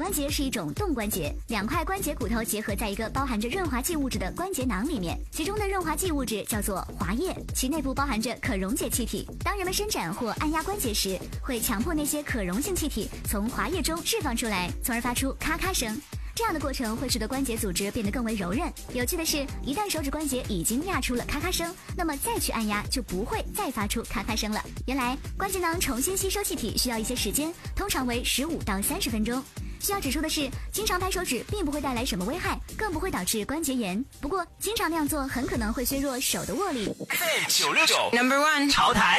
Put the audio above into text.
关节是一种动关节，两块关节骨头结合在一个包含着润滑剂物质的关节囊里面，其中的润滑剂物质叫做滑液，其内部包含着可溶解气体。当人们伸展或按压关节时，会强迫那些可溶性气体从滑液中释放出来，从而发出咔咔声。这样的过程会使得关节组织变得更为柔韧。有趣的是，一旦手指关节已经压出了咔咔声，那么再去按压就不会再发出咔咔声了。原来关节囊重新吸收气体需要一些时间，通常为15到30分钟。需要指出的是，经常拍手指并不会带来什么危害，更不会导致关节炎。不过，经常那样做很可能会削弱手的握力。 969 No.1 潮台。